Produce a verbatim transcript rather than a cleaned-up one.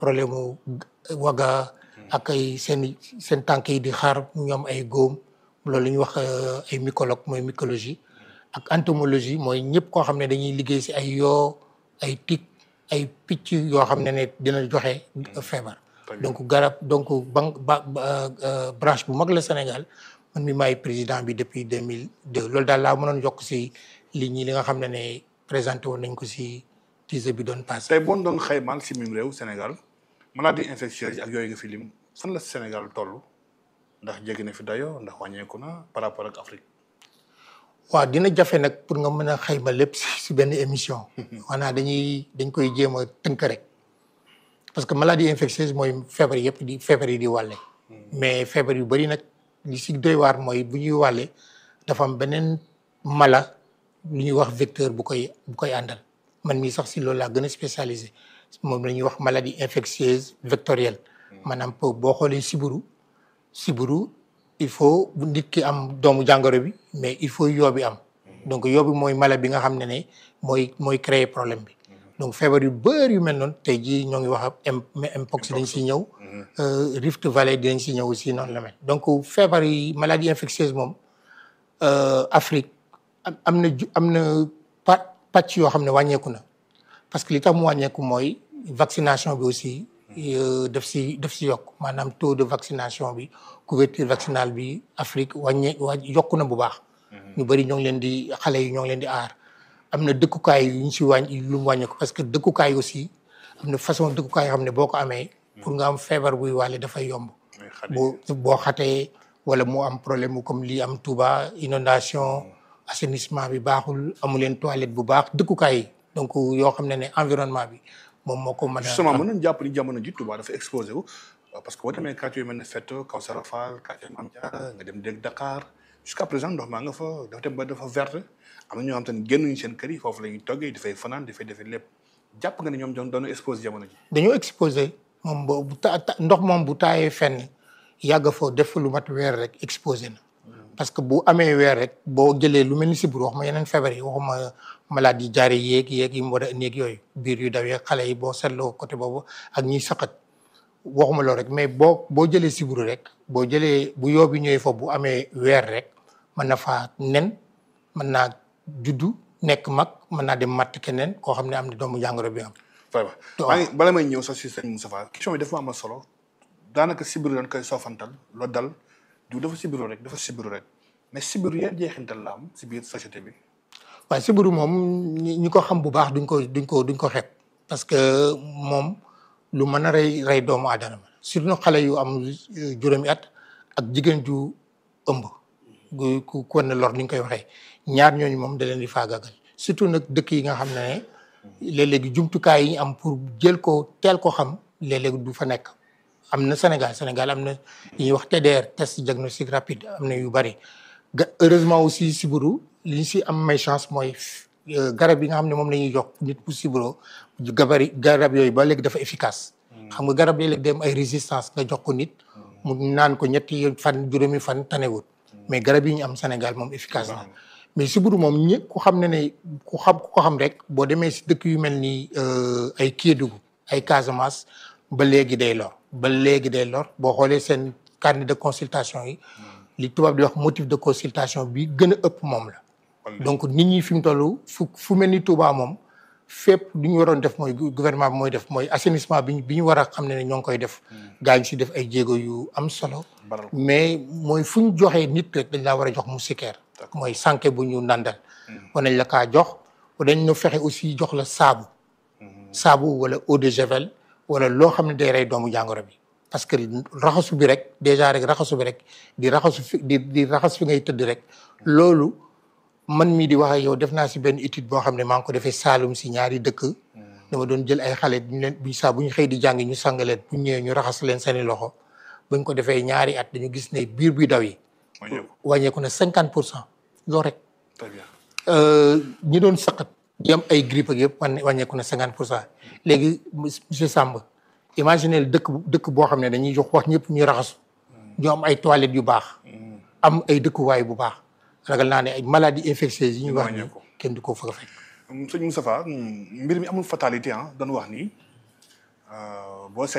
problème mu waga ak ay seen seen tànk yi di xaar ñoom ay góom loolu la ñuy wax ay mycologue mooy mycologie ak entomologie mooy ñëpp koo xam ne dañuy liggéey si ay yoo ay tic ay picc yoo xam ne ne dina joxe feebar. donc garab donc ban ba branche bu mag la Sénégal man mi maay président bi depuis deux mille deux loolu daal laa mënoon yokk si li ñi li nga xam ne ne présenté woon nañ ko si teaser bi doon passé. tey boo doon xaymaal si mim réew Sénégal maladie infectieuse yi ak yooyu nga fi lim fan la Sénégal toll ndax jéggi na fi dayoo ndax wàññeeku na par rapport ak Afrique. waaw dina jafe nag pour nga mën a xayma lépp si benn émission. maanaam dañuy dañ koy jéem a tënk rek. parce que maladie infectieuse mooy feebar yëpp di feebar yi di wàlle. mais feebar yu bëri nag li si doy waar mooy bu ñuy wàlle dafa am beneen mala lu ñuy wax vecteur bu koy bu koy àndal man mii sax si loolu laa gën a spécialisé moom la ñuy wax maladie infectieuse vectorielle. maanaam boo xoolee siburu siburu il faut bu nit ki am doomu jàngoro bi mais il faut yoo bi am. donc yoo bi mooy mala bi nga xam ne ne mooy mooy créer problème bi. donc feebar yu bëri yu mel noonu tey jii ñoo ngi wax ak mpox dañ si ñëw. Rift Valley dinañ si ñëw aussi noonu la mel. donc feebar yi maladie infectieuse moom Afrique am na ju am na pa pàcc yoo xam ne wàññeeku na parce que li tax mu wàññeeku mooy vaccination bi aussi daf si daf si yokk maanaam taux de vaccination bi couverture vaccinale bi Afrique wàññee yokku na bu baax. ñu bëri ñoo ngi leen di xale yi ñoo ngi leen di aar. am na dëkkukaay yu ñu si wàññi lu mu wàññeeku parce que dëkkukaay aussi am na façon dëkkukaay yoo xam ne boo ko amee. pour nga am feebar buy wàlle dafay yomb. boo boo xatee wala mu am problème mu comme lii am Touba inondation assainissement bi baaxul amu leen toilette bu baax dëkkukaay yi donc yoo xam ne ne environnement bi moom moo ko mën a. justement mën nañu jàpp ni jamono ji Touba dafa exposé wu parce que boo demee quartier yu mel ne Feto Kawsara Fall quartier Mame Diarra nga dem dégg Dakar jusqu'à présent ndox maa nga fa dafa dem ba dafa verte. am na ñoo xam te ne génnuñu seen kër yi foofu la ñuy toggee dafay fanaan dafay defee lépp jàpp nga ne ñoom doon doon exposé jamono ji. dañoo exposé moom bu ta ndox moom bu taayee fenn yàgg foo def lu mat weer rek exposé na. parce que bu amee weer rek boo jëlee lu mel ni sibbiru wax ma yeneen feebar yi waxuma maladie jaare yéeg yéeg yi mu war a néeg yooyu biir yu dawee xale yi boo seetloo côté boobu ak ñiy saqat waxuma loolu rek mais boo boo jëlee sibbiru rek boo jëlee bu yoo bi ñëwee foofu bu amee weer rek mën na faa nen mën naa. juddu nekk mag mën naa dem matt keneen koo xam ne am na doomu jàngoro bi am. vraiment maa ngi bala may ñëw sax si sëñ Moustapha question bi dafa am solo daanaka sibiru dañ koy soofantal loo dal du dafa sibiru rek dafa sibiru rek mais sibiru yan jeexintal la am si biir société bi. waaye sibiru moom ñi ko xam bu baax duñ ko duñ ko duñ ko xeeb parce que moom lu mën a rey rey doomu aadama surtout xale yu am juróomi at ak jigéen ju ëmb. ku ku ku ne lor ni ñu koy waxee ñaar ñooñu moom da leen di faagaagal surtout nag dëkk yi nga xam ne léeg-léegi jumtukaay yi am pour jël ko teel ko xam léeg-léegi du fa nekk. am na Sénégal Sénégal am na li ñuy wax T D R test diagnostic rapide am na yu bari ga heureusement aussi sibiru li ñu si am may chance mooy garab yi nga xam ne moom la ñuy jox nit bu sibiru gabari garab yooyu ba léegi dafa efficace. xam nga garab léeg-léeg dem ay résistance nga jox ko nit. mu naan ko ñetti fan juróomi fan tanewut. mais garab yi ñu am Sénégal moom efficace na mais sibiru moom ñëpp ku xam ne ne ku xam ku ko xam rek boo demee si dëkk yu mel ni ay Kédougou ay Casamance ba léegi day lor ba léegi day lor boo xoolee seen carnet de consultation yi li tubaab di wax motif de consultation bi gën a ëpp moom la donc nit ñi fi mu toll fu fu mel ni Touba moom fépp li ñu waroon def mooy gouvernement bi mooy def mooy assainissement bi bi ñu war a xam ne ne ñoo ngi koy def gaañ si def ay jéego yu am solo mais mooy fu ñu joxee nit rek dañ laa war a jox moustiquaire mooy sànke bu ñu nandal war nañ la kaa jox dañ ñu fexe aussi jox la saabu saabu wala eau de javel wala loo xam ne day rey doomu jàngoro bi parce que raxasu bi rek déjà rek raxasu bi rek di raxasu fi di di raxas fi ngay tëdd rek loolu man mii di wax ak yow def naa si benn étude boo xam ne maa ngi ko defee Saalum si ñaari dëkk dama doon jël ay xale ñu leen bu saa bu ñu xëy di jàngi ñu sang leen bu ñëwee ñu raxas leen seeni loxo buñ ko defee ñaari at dañu gis ne biir bi daw yi wàññeeku na cinquante pour cent loolu rek ñi doon saqat di am ay grippe ak yëpp wàññeeku na cinquante pour cent léegi monsieur Samb imaginez dëkk dëkk boo xam ne dañuy jox wax ñëpp ñuy raxasu ñu am ay toilettes yu baax am ay dëkkuwaay bu baax ragal naa ne ay maladies infectieuses yi ñuy wax ni kenn du ko fa fekk. sëñ Moustapha mbir mi amul fatalité ah doon wax ni boo